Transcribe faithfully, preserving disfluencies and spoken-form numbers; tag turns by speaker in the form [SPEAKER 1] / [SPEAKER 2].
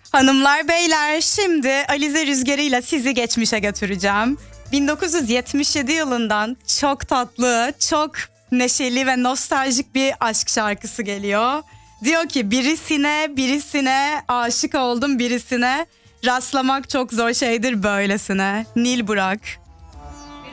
[SPEAKER 1] Hanımlar beyler, şimdi Alize Rüzgarı ile sizi geçmişe götüreceğim. bin dokuz yüz yetmiş yedi yılından çok tatlı, çok neşeli ve nostaljik bir aşk şarkısı geliyor. Diyor ki birisine birisine aşık oldum birisine, rastlamak çok zor şeydir böylesine. Nil Burak.